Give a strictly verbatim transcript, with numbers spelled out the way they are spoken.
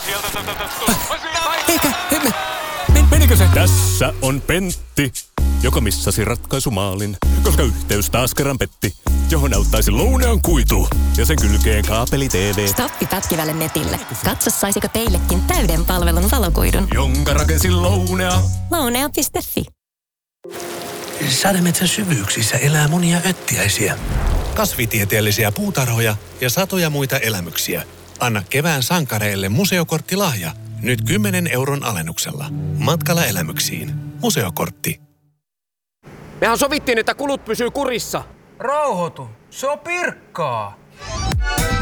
Eikä, menikö se? Tässä on Pentti, joka missasi ratkaisumaalin, koska yhteys taas kerran petti, johon auttaisi Lounean kuitu ja sen kylkeen kaapeli T V. Stoppi pätkivälle netille. Katso, saisiko teillekin täyden palvelun valokuidun. Jonka rakensi Lounea. Lounea piste fi. Sademetsän syvyyksissä elää monia öttiäisiä, kasvitieteellisiä puutarhoja ja satoja muita elämyksiä. Anna kevään sankareille museokorttilahja. Nyt kymmenen euron alennuksella. Matkalla elämyksiin. Museokortti. Mehän sovittiin, että kulut pysyy kurissa. Rauhoitu. Se on pirkkaa.